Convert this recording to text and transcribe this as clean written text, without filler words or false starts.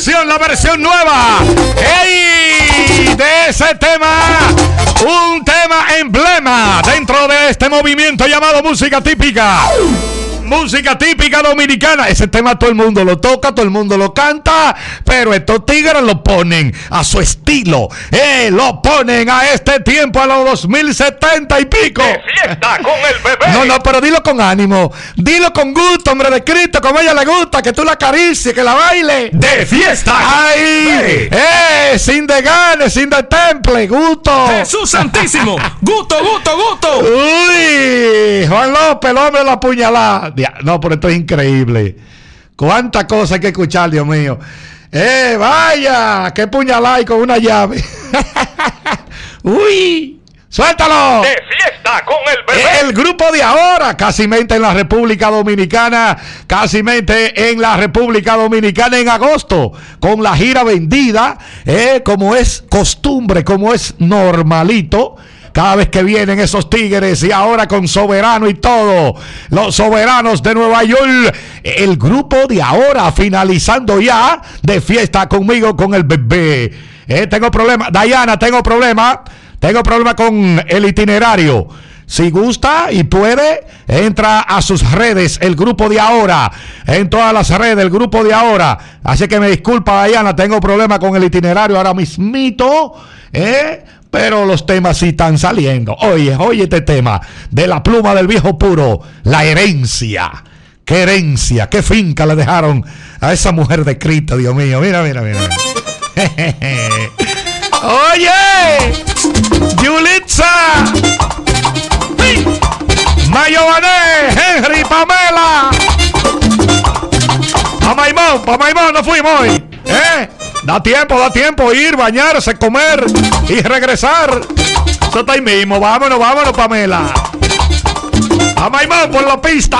la versión nueva. ¡Ey! De ese tema, un tema emblema dentro de este movimiento llamado música típica. Música típica dominicana. Ese tema todo el mundo lo toca, todo el mundo lo canta, pero estos tigres lo ponen a su estilo. Lo ponen a este tiempo, a los 2070 y pico. De fiesta con el bebé. No, pero dilo con ánimo. Dilo con gusto, hombre de Cristo, como a ella le gusta, que tú la acaricies, que la baile. De fiesta. ¡Ay! Sin de ganes, sin de temple, gusto. Jesús Santísimo. Gusto. Uy, Juan López, el hombre de la puñalada. No, pero esto es increíble. Cuántas cosas hay que escuchar, Dios mío. Vaya, qué puñalada y con una llave. Uy, suéltalo. De fiesta con el bebé. El grupo de ahora, cásimente en la República Dominicana, en agosto, con la gira vendida, como es costumbre, como es normalito. Cada vez que vienen esos tigres y ahora con Soberano y todo, los Soberanos de Nueva York, el grupo de ahora finalizando ya de fiesta conmigo con el bebé. Tengo problema, Dayana, tengo problema con el itinerario. Si gusta y puede, entra a sus redes, el grupo de ahora, en todas las redes, el grupo de ahora. Así que me disculpa, Dayana, tengo problema con el itinerario ahora mismito, pero los temas sí están saliendo. Oye este tema de la pluma del viejo puro, la herencia. Qué herencia, qué finca le dejaron a esa mujer de Cristo, Dios mío. Mira. Oye, Yulitza, Mayobané, Henry, Pamela. Pa' Maimón, nos fuimos hoy. Da tiempo ir, bañarse, comer y regresar. Eso está ahí mismo. Vámonos, Pamela. A Maimón por la pista.